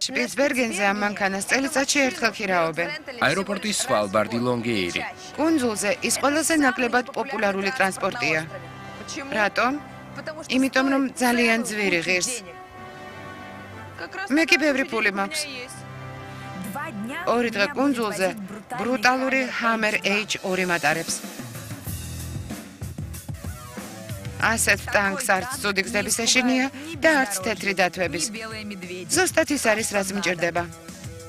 შპიცბერგენზე ამ მანქანას წელიწადში ერთხელ ქირაობენ. აეროპორტის სვალბარდი ლონგეირი. კუნძულზე ის ყველაზე ნაკლებად პოპულარული ტრანსპორტია. რატომ? იმიტომ რომ ძალიან ძვირი ღირს. მე კი ბევრი ფული მაქვს. 2 დღე კუნძულზე ბრუტალური Hammer H2 მატარებს. ასეთ ტანკს არც ცუდი გზების ეშინია და არც თეთრი დათვების. ზუსტად ის არის, რაც მჭირდება.